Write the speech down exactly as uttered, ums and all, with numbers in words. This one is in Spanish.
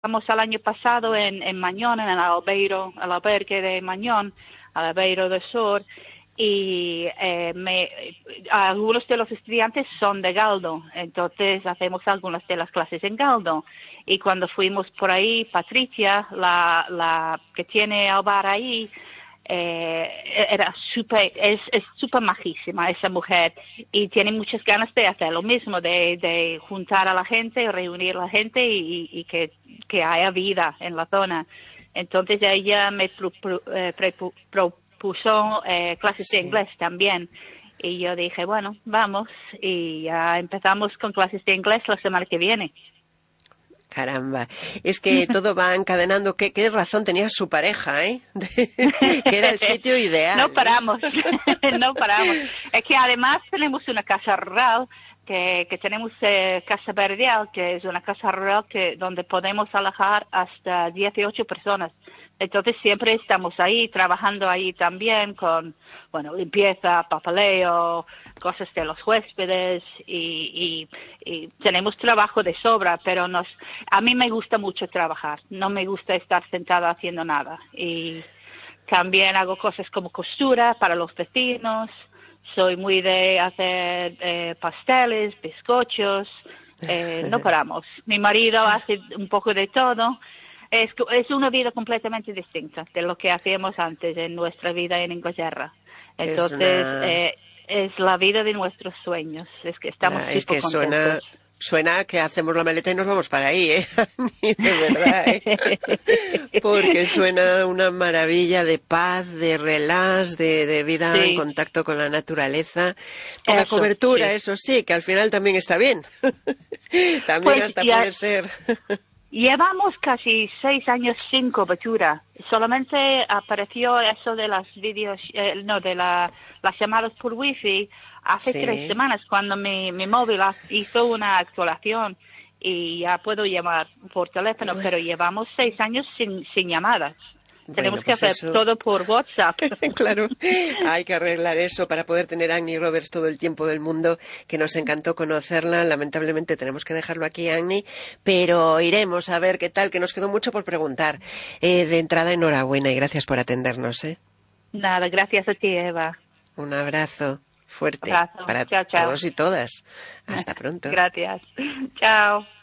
Estamos el año pasado en, en Mañón, en el albeiro, el albergue de Mañón, al albeiro del Sur, y eh, me, algunos de los estudiantes son de Galdo, entonces hacemos algunas de las clases en Galdo. Y cuando fuimos por ahí, Patricia, la, la que tiene el bar ahí, eh, era super, es, es súper majísima esa mujer, y tiene muchas ganas de hacer lo mismo, de, de juntar a la gente, reunir a la gente y, y que, que haya vida en la zona. Entonces ella me pro, pro, eh, pro, propuso eh, clases sí. de inglés también, y yo dije, bueno, vamos, y ya empezamos con clases de inglés la semana que viene. Caramba, es que todo va encadenando. ¿Qué, qué razón tenía su pareja, eh? Que era el sitio ideal. No paramos, no paramos. Es que además tenemos una casa rural, que, que tenemos eh, Casa Verdial, que es una casa rural que donde podemos alojar hasta dieciocho personas. Entonces siempre estamos ahí, trabajando ahí también con, bueno, limpieza, papeleo, cosas de los huéspedes, y, y, y tenemos trabajo de sobra, pero nos, a mí me gusta mucho trabajar, no me gusta estar sentada haciendo nada. Y también hago cosas como costura para los vecinos, soy muy de hacer eh, pasteles, bizcochos, eh, no paramos. Mi marido hace un poco de todo. Es, es una vida completamente distinta de lo que hacíamos antes en nuestra vida en Inglaterra. Entonces, es, una... eh, es la vida de nuestros sueños. Es que estamos ah, es que contentos. Suena, suena que hacemos la maleta y nos vamos para ahí, ¿eh? De verdad, ¿eh? Porque suena una maravilla de paz, de relax, de, de vida sí. en contacto con la naturaleza. Poca eso, cobertura, sí. eso sí, que al final también está bien. También pues hasta ya... puede ser... Llevamos casi seis años sin cobertura. Solamente apareció eso de las videos, eh, no, de la, las llamadas por wifi hace sí. tres semanas cuando mi, mi móvil hizo una actualización y ya puedo llamar por teléfono, bueno. pero llevamos seis años sin, sin llamadas. Tenemos bueno, pues que hacer eso... todo por WhatsApp. Claro, hay que arreglar eso para poder tener a Agni Roberts todo el tiempo del mundo, que nos encantó conocerla. Lamentablemente tenemos que dejarlo aquí, Agni, pero iremos a ver qué tal, que nos quedó mucho por preguntar. Eh, de entrada, enhorabuena y gracias por atendernos. ¿eh? Nada, gracias a ti, Eva. Un abrazo fuerte abrazo. para chao, chao. todos y todas. Hasta pronto. Gracias. Chao.